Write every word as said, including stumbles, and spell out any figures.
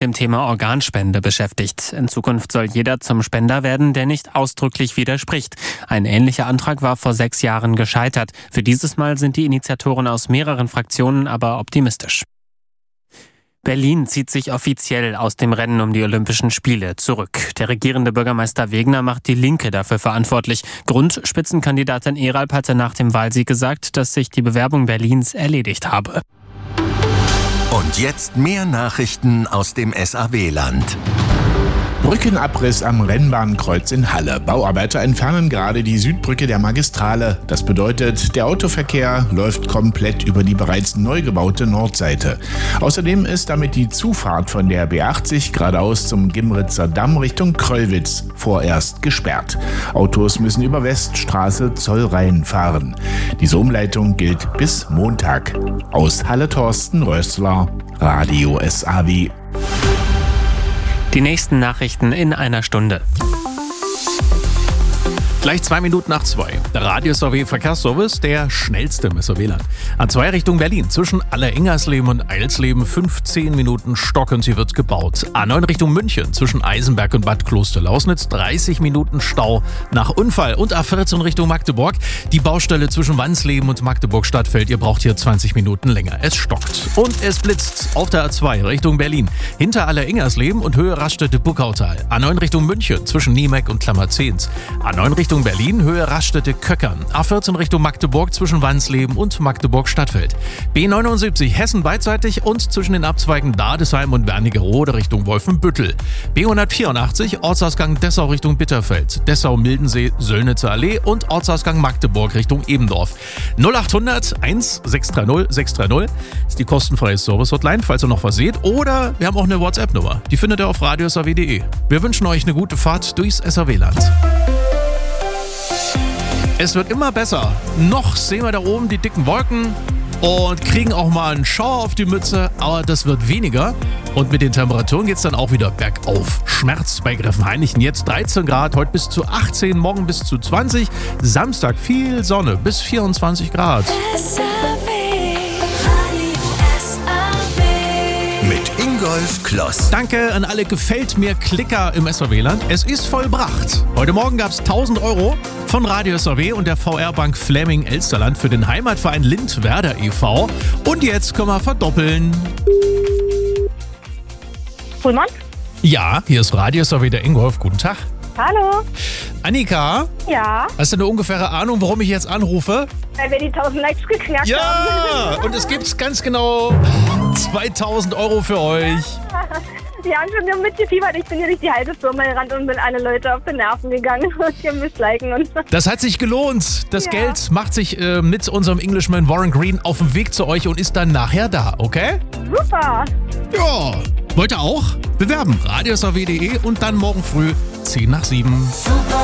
dem Thema Organspende beschäftigt. In Zukunft soll jeder zum Spender werden, der nicht ausdrücklich widerspricht. Ein ähnlicher Antrag war vor sechs Jahren gescheitert. Für dieses Mal sind die Initiatoren aus mehreren Fraktionen aber optimistisch. Berlin zieht sich offiziell aus dem Rennen um die Olympischen Spiele zurück. Der regierende Bürgermeister Wegner macht die Linke dafür verantwortlich. Grund: Spitzenkandidatin Eralp hatte nach dem Wahlsieg gesagt, dass sich die Bewerbung Berlins erledigt habe. Und jetzt mehr Nachrichten aus dem S A W-Land. Brückenabriss am Rennbahnkreuz in Halle. Bauarbeiter entfernen gerade die Südbrücke der Magistrale. Das bedeutet, der Autoverkehr läuft komplett über die bereits neu gebaute Nordseite. Außerdem ist damit die Zufahrt von der B achtzig geradeaus zum Gimritzer Damm Richtung Kröllwitz vorerst gesperrt. Autos müssen über Weststraße Zollrhein fahren. Diese Umleitung gilt bis Montag. Aus Halle Thorsten Rössler, Radio S A W. Die nächsten Nachrichten in einer Stunde. Gleich zwei Minuten nach zwei. Der Radio S A W Verkehrsservice, der schnellste im S A W-Land. A zwei Richtung Berlin, zwischen Aller-Ingersleben und Eilsleben, fünfzehn Minuten Stock und sie wird gebaut. A neun Richtung München, zwischen Eisenberg und Bad Klosterlausnitz, dreißig Minuten Stau nach Unfall. Und A vierzehn Richtung Magdeburg, die Baustelle zwischen Wansleben und Magdeburg-Stadtfeld. Ihr braucht hier zwanzig Minuten länger. Es stockt. Und es blitzt auf der A zwei Richtung Berlin, hinter Aller-Ingersleben und Höhe Raststätte-Buckautal. A neun Richtung München, zwischen Niemeck und Klammerzehns. A neun Richtung Berlin, Höhe Raststätte-Köckern. A vierzehn Richtung Magdeburg, zwischen Wansleben und Magdeburg-Stadtfeld. B neunundsiebzig Hessen beidseitig und zwischen den Abzweigen Dadesheim und Wernigerode Richtung Wolfenbüttel. B hundertvierundachtzig Ortsausgang Dessau Richtung Bitterfeld. Dessau-Mildensee, Söllnitzer Allee und Ortsausgang Magdeburg Richtung Ebendorf. null achthundert eins sechs drei null sechs drei null ist die kostenfreie Service-Hotline, falls ihr noch was seht. Oder wir haben auch eine WhatsApp-Nummer. Die findet ihr auf radio s a w punkt de. Wir wünschen euch eine gute Fahrt durchs S A W-Land. Es wird immer besser. Noch sehen wir da oben die dicken Wolken und kriegen auch mal einen Schauer auf die Mütze, aber das wird weniger. Und mit den Temperaturen geht es dann auch wieder bergauf. Schmerz bei Gräfenhainichen jetzt dreizehn Grad, heute bis zu achtzehn, morgen bis zu zwanzig. Samstag viel Sonne, bis vierundzwanzig Grad. Mit Ingolf Kloss. Danke an alle Gefällt mir Klicker im S A W-Land. Es ist vollbracht. Heute Morgen gab es tausend Euro von Radio S A W und der V R-Bank Fleming Elsterland für den Heimatverein Lindwerder e V. Und jetzt können wir verdoppeln. Pullmann? Ja, hier ist Radio S A W, der Ingolf. Guten Tag. Hallo? Annika? Ja? Hast du eine ungefähre Ahnung, warum ich jetzt anrufe? Weil wir die tausend Likes geknackt Ja! haben. Und es gibt ganz genau zweitausend Euro für euch. Die haben schon wieder mitgefiebert. Ich bin hier durch die halbe Firma gerannt und bin alle Leute auf die Nerven gegangen und hier missliken und so. Das hat sich gelohnt. Das Ja. Geld macht sich äh, mit unserem Englishman Warren Green auf den Weg zu euch und ist dann nachher da, okay? Super! Ja. Wollt ihr auch? Bewerben. radio s a w punkt de und dann morgen früh zehn nach sieben.